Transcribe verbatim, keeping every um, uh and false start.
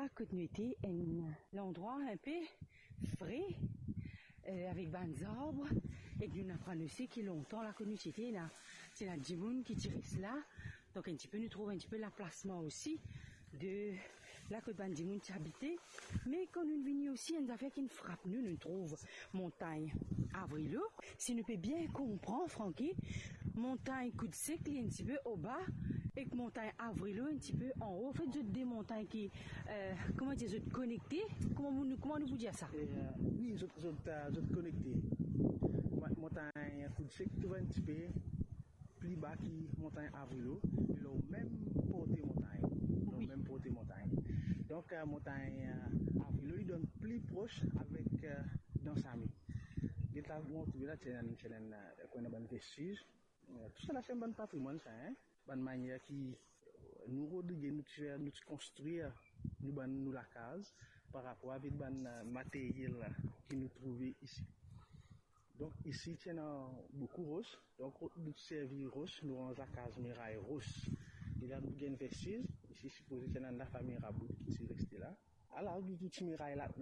que nous étions un endroit un peu frais, euh, avec des arbres, et que nous apprenons aussi qu'il longtemps là que nous étions là, c'est la Djimoun qui tire cela, donc un petit peu nous trouvons un petit peu l'emplacement aussi de là que ban Djimoun habité, mais quand nous venons aussi une affaire qui nous frappe, nous nous trouve montagne Avrilo, si nous peut bien comprendre Francky, montagne coup de sec un petit peu au bas et que montagne Avrilo un petit peu en haut. En fait, j'ai des montagnes qui, euh, comment dire, sont connectées. Comment vous, comment nous vous dire ça? Et, euh, oui, je suis connecté. Montagne coup de sec, tu vois un petit peu plus bas que montagne Avrilo, ils ont même porté montagne. Ils ont Oui. même porté montagne. Donc, euh, montagne euh, Avrilo, ils donnent plus proche avec euh, Dansami. Il y a un vestige. Tout ça, c'est un bon patrimoine, ça, hein? Une manière qui nous redonne, nous, nous construire, nous, nous la case par rapport avec le matériel qui nous trouvait ici. Donc, ici, il y a beaucoup de roches. Donc, nous servir roches, nous avons la case muraille roche. Il y a un vestige. Ici, supposé qu'il y a la famille Rabout qui est restée là. Alors, il y a une muraille là.